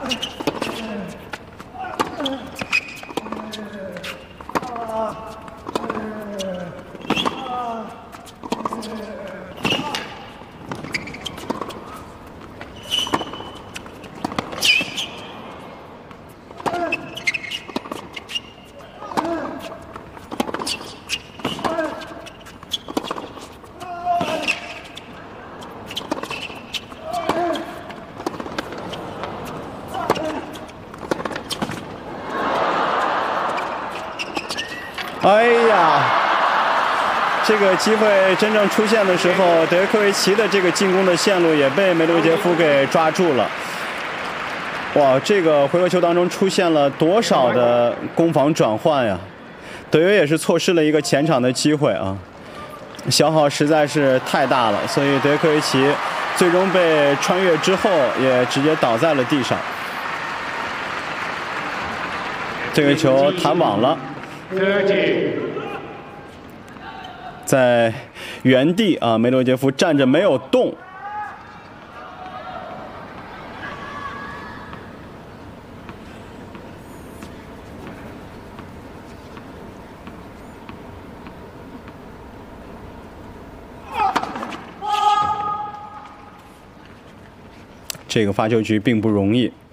哎呀，这个机会真正出现的时候，德约科维奇的这个进攻的线路也被梅德韦杰夫给抓住了。哇，这个回合球当中出现了多少的攻防转换呀！德约也是错失了一个前场的机会啊，消耗实在是太大了，所以德约科维奇最终被穿越之后也直接倒在了地上。这个球弹网了。在原地啊，梅德韦杰夫站着没有动。这个发球局并不容易。